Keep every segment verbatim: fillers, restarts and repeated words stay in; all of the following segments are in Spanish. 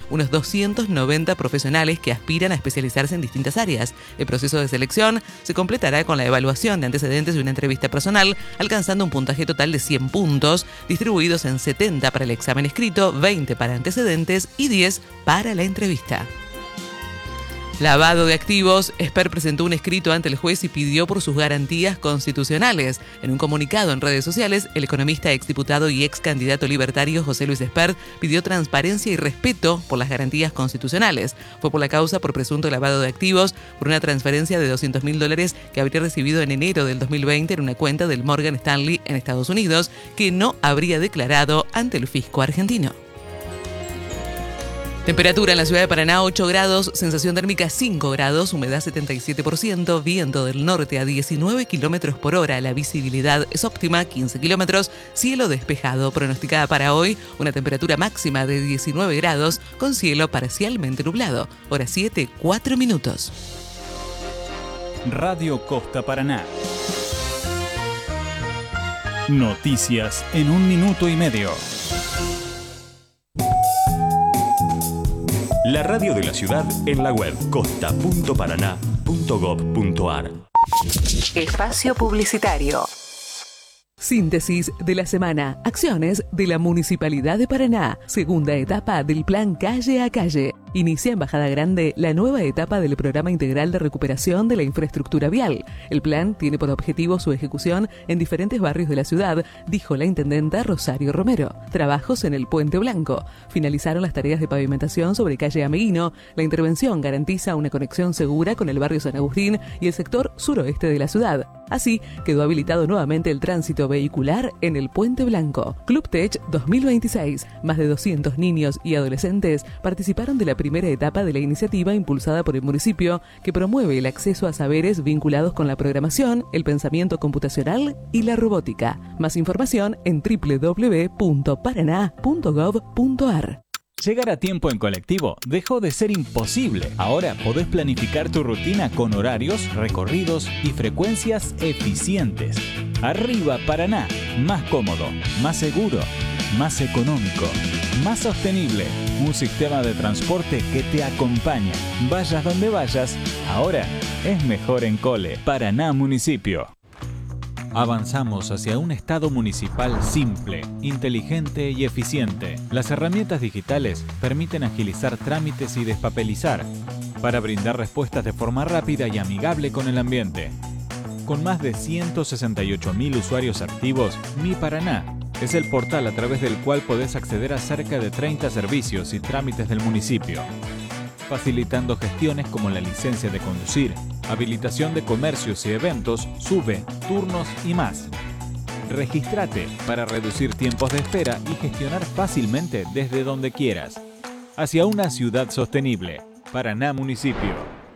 unos doscientos noventa profesionales que aspiran a especializarse en distintas áreas. El proceso de selección se completará con la evaluación de antecedentes y una entrevista personal, alcanzando un puntaje total de cien puntos, distribuidos en setenta para el examen escrito, veinte para antecedentes y diez para la entrevista. Lavado de activos. Esper presentó un escrito ante el juez y pidió por sus garantías constitucionales. En un comunicado en redes sociales, el economista, exdiputado y ex candidato libertario José Luis Espert pidió transparencia y respeto por las garantías constitucionales. Fue por la causa por presunto lavado de activos por una transferencia de doscientos mil dólares que habría recibido en enero del dos mil veinte en una cuenta del Morgan Stanley en Estados Unidos, que no habría declarado ante el fisco argentino. Temperatura en la ciudad de Paraná, ocho grados, sensación térmica cinco grados, humedad setenta y siete por ciento, viento del norte a diecinueve kilómetros por hora, la visibilidad es óptima, quince kilómetros, cielo despejado, pronosticada para hoy, una temperatura máxima de diecinueve grados, con cielo parcialmente nublado, hora siete, cuatro minutos. Radio Costa Paraná. Noticias en un minuto y medio. La radio de la ciudad en la web costa punto paraná punto gob punto ar. Espacio publicitario. Síntesis de la semana. Acciones de la Municipalidad de Paraná. Segunda etapa del Plan Calle a Calle. Inicia en Bajada Grande la nueva etapa del Programa Integral de Recuperación de la Infraestructura Vial. El plan tiene por objetivo su ejecución en diferentes barrios de la ciudad, dijo la intendenta Rosario Romero. Trabajos en el Puente Blanco. Finalizaron las tareas de pavimentación sobre calle Ameguino. La intervención garantiza una conexión segura con el barrio San Agustín y el sector suroeste de la ciudad. Así, quedó habilitado nuevamente el tránsito vehicular en el Puente Blanco. Club Tech dos mil veintiséis. Más de doscientos niños y adolescentes participaron de la primera etapa de la iniciativa impulsada por el municipio, que promueve el acceso a saberes vinculados con la programación, el pensamiento computacional y la robótica. Más información en doble u doble u doble u punto paraná punto gob punto ar. Llegar a tiempo en colectivo dejó de ser imposible. Ahora podés planificar tu rutina con horarios, recorridos y frecuencias eficientes. Arriba Paraná, más cómodo, más seguro, más económico, más sostenible. Un sistema de transporte que te acompaña. Vayas donde vayas, ahora es mejor en Cole. Paraná Municipio. Avanzamos hacia un Estado municipal simple, inteligente y eficiente. Las herramientas digitales permiten agilizar trámites y despapelizar para brindar respuestas de forma rápida y amigable con el ambiente. Con más de ciento sesenta y ocho mil usuarios activos, Mi Paraná es el portal a través del cual podés acceder a cerca de treinta servicios y trámites del municipio, facilitando gestiones como la licencia de conducir, habilitación de comercios y eventos, SUBE, turnos y más. Regístrate para reducir tiempos de espera y gestionar fácilmente desde donde quieras. Hacia una ciudad sostenible. Paraná Municipio.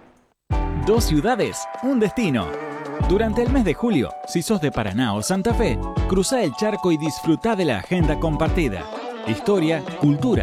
Dos ciudades, un destino. Durante el mes de julio, si sos de Paraná o Santa Fe, cruzá el charco y disfrutá de la agenda compartida. Historia, cultura,